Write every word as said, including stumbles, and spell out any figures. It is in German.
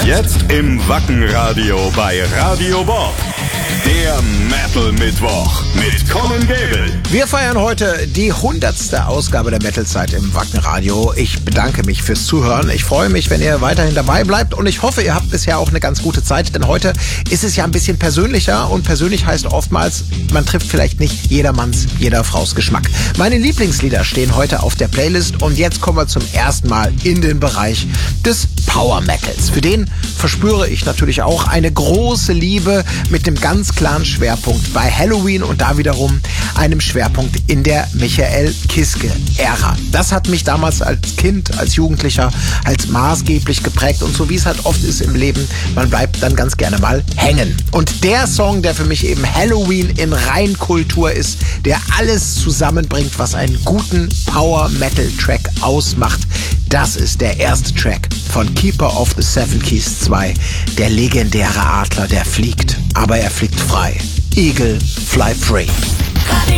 Jetzt im Wackenradio bei Radio Bob. Der Metal-Mittwoch mit Colin Gable. Wir feiern heute die hundertste Ausgabe der Metal-Zeit im Wackenradio. Ich bedanke mich fürs Zuhören. Ich freue mich, wenn ihr weiterhin dabei bleibt. Und ich hoffe, ihr habt bisher auch eine ganz gute Zeit. Denn heute ist es ja ein bisschen persönlicher. Und persönlich heißt oftmals, man trifft vielleicht nicht jedermanns, jeder Fraus Geschmack. Meine Lieblingslieder stehen heute auf der Playlist. Und jetzt kommen wir zum ersten Mal in den Bereich des Power Metals. Für den verspüre ich natürlich auch eine große Liebe mit dem ganz klaren Schwerpunkt bei Helloween und da wiederum einem Schwerpunkt in der Michael Kiske-Ära. Das hat mich damals als Kind, als Jugendlicher, als maßgeblich geprägt und so wie es halt oft ist im Leben, man bleibt dann ganz gerne mal hängen. Und der Song, der für mich eben Helloween in Reinkultur ist, der alles zusammenbringt, was einen guten Power-Metal-Track ausmacht, das ist der erste Track von Keeper of the Seven Keys zwei, der legendäre Adler, der fliegt, aber er fliegt frei. Eagle Fly Free.